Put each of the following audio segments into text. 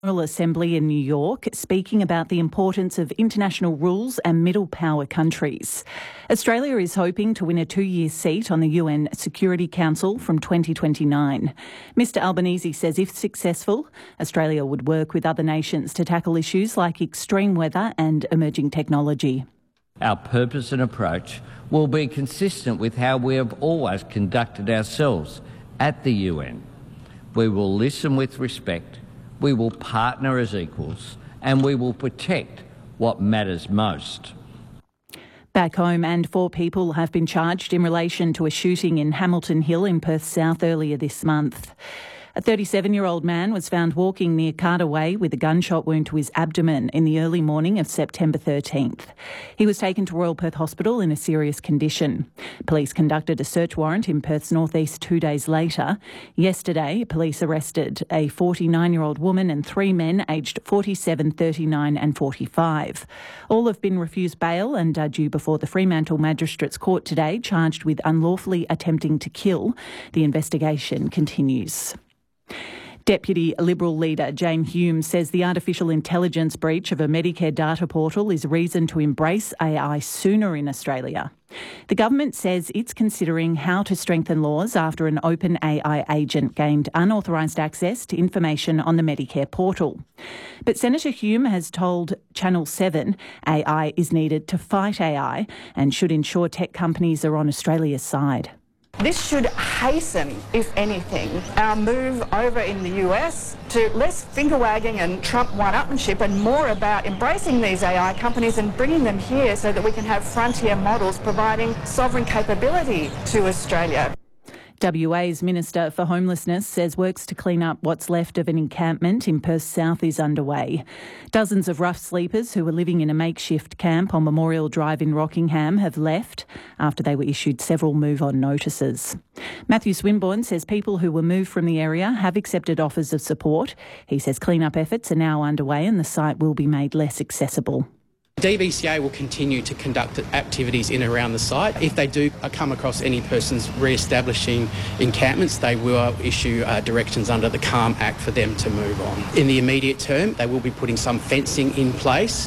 General Assembly in New York, speaking about the importance of international rules and middle power countries. Australia is hoping to win a 2-year seat on the UN Security Council from 2029. Mr Albanese says if successful, Australia would work with other nations to tackle issues like extreme weather and emerging technology. Our purpose and approach will be consistent with how we have always conducted ourselves at the UN. We will listen with respect, we will partner as equals, and we will protect what matters most. Back home, and 4 people have been charged in relation to a shooting in Hamilton Hill in Perth South earlier this month. A 37-year-old man was found walking near Carter Way with a gunshot wound to his abdomen in the early morning of September 13th. He was taken to Royal Perth Hospital in a serious condition. Police conducted a search warrant in Perth's northeast 2 days later. Yesterday, police arrested a 49-year-old woman and 3 men aged 47, 39 and 45. All have been refused bail and are due before the Fremantle Magistrates Court today, charged with unlawfully attempting to kill. The investigation continues. Deputy Liberal leader Jane Hume says the artificial intelligence breach of a Medicare data portal is reason to embrace AI sooner in Australia. The government says it's considering how to strengthen laws after an open AI agent gained unauthorised access to information on the Medicare portal. But Senator Hume has told Channel 7 AI is needed to fight AI and should ensure tech companies are on Australia's side. This should hasten, if anything, our move over in the US to less finger-wagging and Trump one-upmanship and more about embracing these AI companies and bringing them here so that we can have frontier models providing sovereign capability to Australia. WA's Minister for Homelessness says works to clean up what's left of an encampment in Perth South is underway. Dozens of rough sleepers who were living in a makeshift camp on Memorial Drive in Rockingham have left after they were issued several move-on notices. Matthew Swinburne says people who were moved from the area have accepted offers of support. He says clean-up efforts are now underway and the site will be made less accessible. DVCA will continue to conduct activities in and around the site. If they do come across any persons re-establishing encampments, they will issue directions under the CALM Act for them to move on. In the immediate term, they will be putting some fencing in place.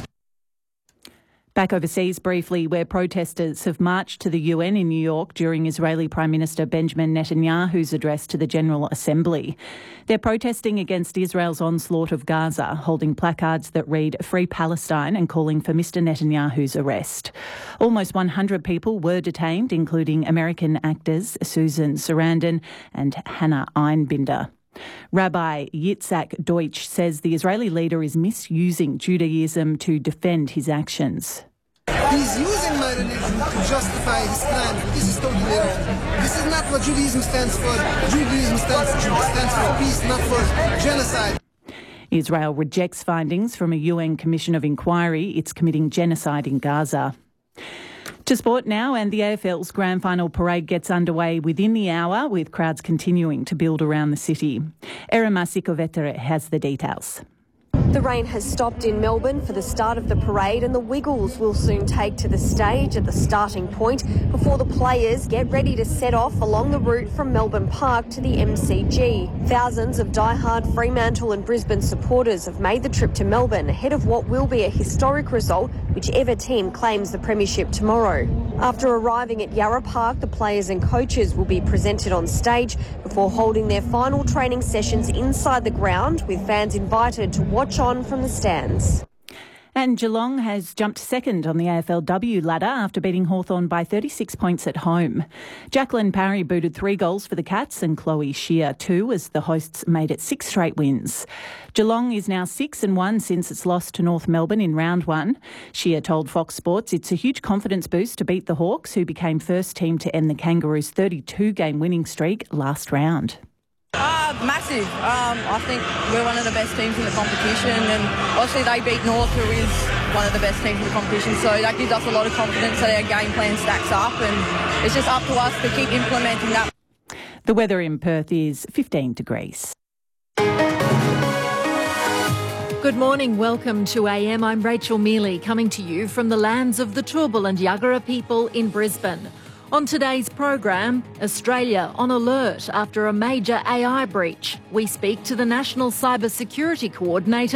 Back overseas briefly, where protesters have marched to the UN in New York during Israeli Prime Minister Benjamin Netanyahu's address to the General Assembly. They're protesting against Israel's onslaught of Gaza, holding placards that read "Free Palestine" and calling for Mr Netanyahu's arrest. Almost 100 people were detained, including American actors Susan Sarandon and Hannah Einbinder. Rabbi Yitzhak Deutsch says the Israeli leader is misusing Judaism to defend his actions. He's using my religion to justify his crimes. This is totally wrong. This is not what Judaism stands for. Judaism stands for peace, not for genocide. Israel rejects findings from a UN Commission of Inquiry. It's committing genocide in Gaza. To sport now, and the AFL's grand final parade gets underway within the hour, with crowds continuing to build around the city. Erin Masikovetere has the details. The rain has stopped in Melbourne for the start of the parade, and the Wiggles will soon take to the stage at the starting point before the players get ready to set off along the route from Melbourne Park to the MCG. Thousands of die-hard Fremantle and Brisbane supporters have made the trip to Melbourne ahead of what will be a historic result, whichever team claims the premiership tomorrow. After arriving at Yarra Park, the players and coaches will be presented on stage before holding their final training sessions inside the ground, with fans invited to watch on from the stands. And Geelong has jumped second on the AFLW ladder after beating Hawthorn by 36 points at home. Jacqueline Parry booted 3 goals for the Cats and Chloe Shear 2 as the hosts made it 6 straight wins. Geelong is now 6-1 since its loss to North Melbourne in round 1. Shear told Fox Sports it's a huge confidence boost to beat the Hawks, who became first team to end the Kangaroos' 32-game winning streak last round. Massive. I think we're one of the best teams in the competition, and obviously they beat North, who is one of the best teams in the competition, so that gives us a lot of confidence that our game plan stacks up, and it's just up to us to keep implementing that. The weather in Perth is 15 degrees. Good morning, welcome to AM. I'm Rachel Mealy, coming to you from the lands of the Turrbal and Yagara people in Brisbane. On today's program, Australia on alert after a major AI breach. We speak to the National Cybersecurity Coordinator